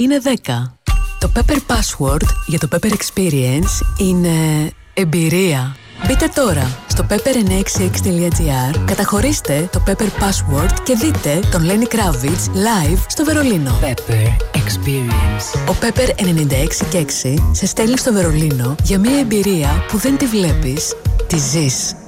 είναι 10. Το Pepper Password για το Pepper Experience είναι εμπειρία. Μπείτε τώρα στο pepper966.gr, καταχωρήστε το Pepper Password και δείτε τον Lenny Kravitz live στο Βερολίνο. Pepper Experience. Ο Pepper 96,6 σε στέλνει στο Βερολίνο για μια εμπειρία που δεν τη βλέπεις, τη ζεις.